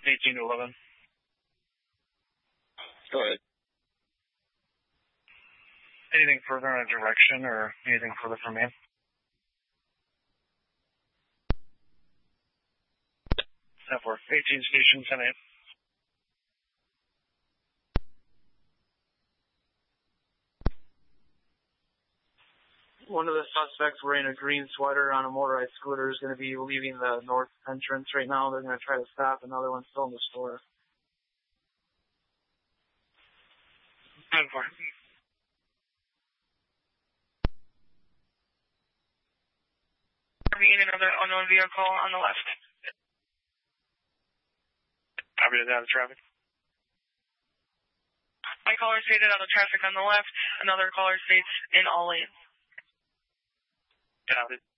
18 to 11. Go ahead. Anything further on a direction or anything further from me? 10-4. 18 station 10-8. One of the suspects wearing a green sweater on a motorized scooter is going to be leaving the north entrance right now. They're going to try to stop. Another one's still in the store. 10-4. Are we in another unknown vehicle on the left? Copy that out of traffic. My caller stated on the traffic on the left. Another caller states in all lanes. Got it.